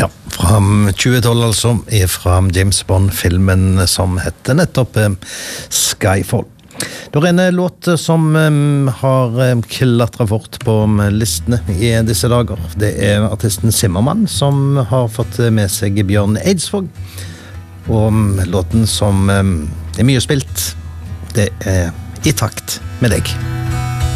Ja, fra 2012 altså, fra James Bond-filmen som heter nettopp Skyfall. Det er en låt som har klatret fort på listene i disse dager. Det er artisten Zimmermann som har fått med seg Bjørn Eidsvåg. Og låten som er mye spilt, det er I takt med deg.